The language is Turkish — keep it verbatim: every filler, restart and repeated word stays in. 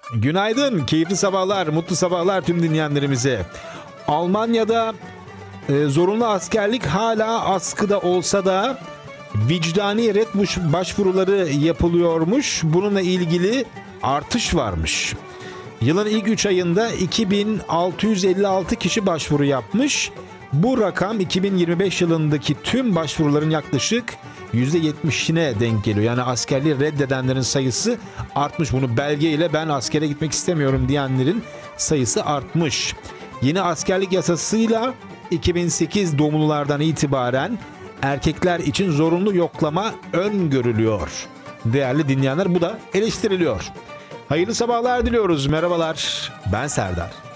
Günaydın, keyifli sabahlar, mutlu sabahlar tüm dinleyenlerimize. Almanya'da e, zorunlu askerlik hala askıda olsa da vicdani ret başvuruları yapılıyormuş. Bununla ilgili artış varmış. Yılın ilk üç ayında iki bin altı yüz elli altı kişi başvuru yapmış. Bu rakam iki bin yirmi beş yılındaki tüm başvuruların yaklaşık yüzde yetmişine denk geliyor. Yani askerliği reddedenlerin sayısı artmış. Bunu belgeyle ben askere gitmek istemiyorum diyenlerin sayısı artmış. Yeni askerlik yasasıyla iki bin sekiz doğumlulardan itibaren erkekler için zorunlu yoklama öngörülüyor. Değerli dinleyenler, bu da eleştiriliyor. Hayırlı sabahlar diliyoruz. Merhabalar. Ben Serdar.